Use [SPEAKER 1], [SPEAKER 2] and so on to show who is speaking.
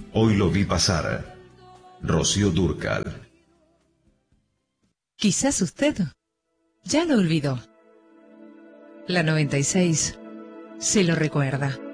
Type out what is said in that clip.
[SPEAKER 1] Hoy lo vi pasar. Rocío Dúrcal.
[SPEAKER 2] Quizás usted ya lo olvidó. La 96 se lo recuerda.